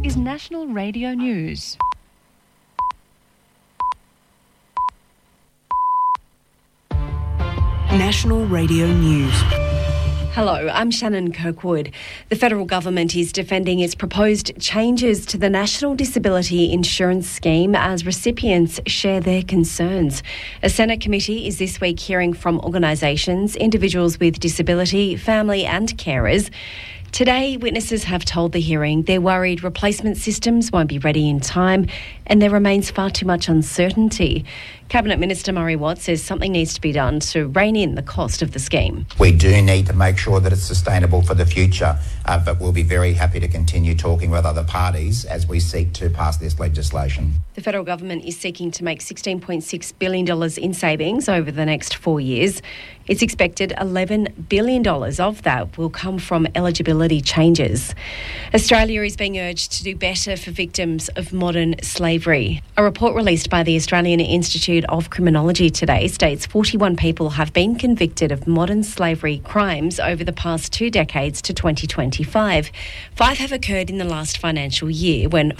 is National Radio News. National Radio News. Hello, I'm Shannon Kirkwood. The federal government is defending its proposed changes to the National Disability Insurance Scheme as recipients share their concerns. A Senate committee is this week hearing from organisations, individuals with disability, family and carers. Today, witnesses have told the hearing they're worried replacement systems won't be ready in time and there remains far too much uncertainty. Cabinet Minister Murray Watt says something needs to be done to rein in the cost of the scheme. We do need to make sure that it's sustainable for the future, but we'll be very happy to continue talking with other parties as we seek to pass this legislation. The federal government is seeking to make $16.6 billion in savings over the next 4 years. It's expected $11 billion of that will come from eligibility changes. Australia is being urged to do better for victims of modern slavery. A report released by the Australian Institute of Criminology today states 41 people have been convicted of modern slavery crimes over the past 2 decades to 2025. 5 have occurred in the last financial year when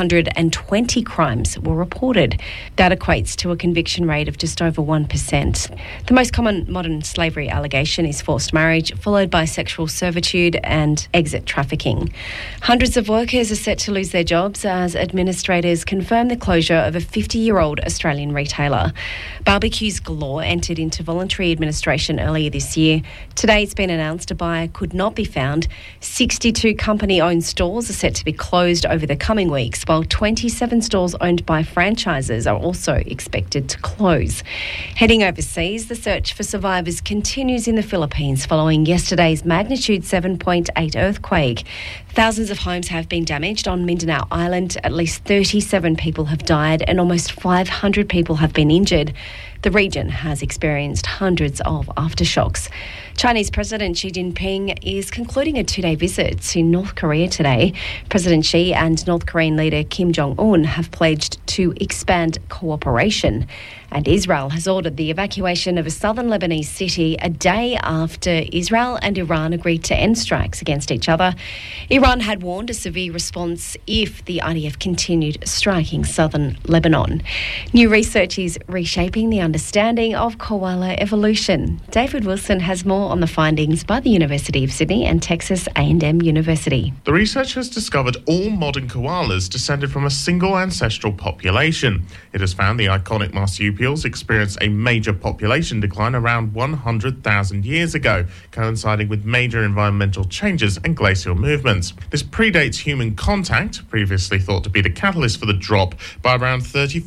420 crimes were reported. That equates to a conviction rate of just over 1%. The most common modern slavery allegation is forced marriage, followed by sexual servitude and exit trafficking. Hundreds of workers are set to lose their jobs as administrators confirm the closure of a 50-year-old Australian retailer. Barbecues Galore entered into voluntary administration earlier this year. Today it's been announced a buyer could not be found. 62 company-owned stores are set to be closed over the coming weeks, while 27 stores owned by franchises are also expected to close. Heading overseas, the search for survivors continues in the Philippines following yesterday's magnitude 7.8 earthquake. Thousands of homes have been damaged on Mindanao Island. At least 37 people have died and almost 500 people have been injured. The region has experienced hundreds of aftershocks. Chinese President Xi Jinping is concluding a 2-day visit to North Korea today. President Xi and North Korean leader Kim Jong-un have pledged to expand cooperation. And Israel has ordered the evacuation of a southern Lebanese city a day after Israel and Iran agreed to end strikes against each other. Iran had warned a severe response if the IDF continued striking southern Lebanon. New research is reshaping the understanding of koala evolution. David Wilson has more on the findings by the University of Sydney and Texas A&M University. The research has discovered all modern koalas descended from a single ancestral population. It has found the iconic marsupials experienced a major population decline around 100,000 years ago, coinciding with major environmental changes and glacial movements. This predates human contact, previously thought to be the catalyst for the drop, by around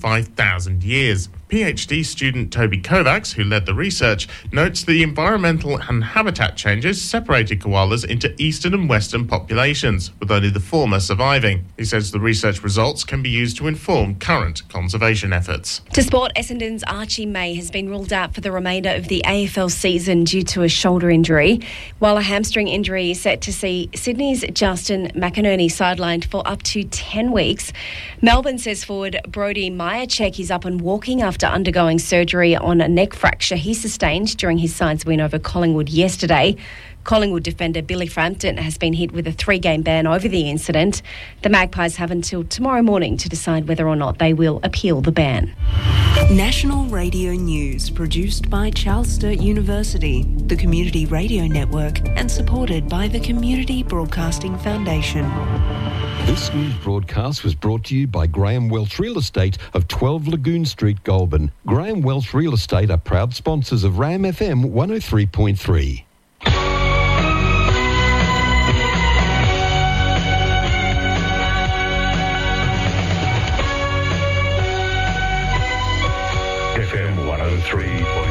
35,000 years. PhD student Toby Kovacs, who led the research, notes the environmental and habitat changes separated koalas into eastern and western populations, with only the former surviving. He says the research results can be used to inform current conservation efforts. To sport, Essendon's Archie May has been ruled out for the remainder of the AFL season due to a shoulder injury, while a hamstring injury is set to see Sydney's Justin McInerney sidelined for up to 10 weeks. Melbourne says forward Brody Myercheck is up and walking after undergoing surgery on a neck fracture he sustained during his side's win over Collingwood yesterday. Collingwood defender Billy Frampton has been hit with a 3-game ban over the incident. The Magpies have until tomorrow morning to decide whether or not they will appeal the ban. National Radio News, produced by Charles Sturt University, the Community Radio Network, and supported by the Community Broadcasting Foundation. This news broadcast was brought to you by Graham Welch Real Estate of 12 Lagoon Street, Goulburn. Graham Welch Real Estate are proud sponsors of RAM FM 103.3.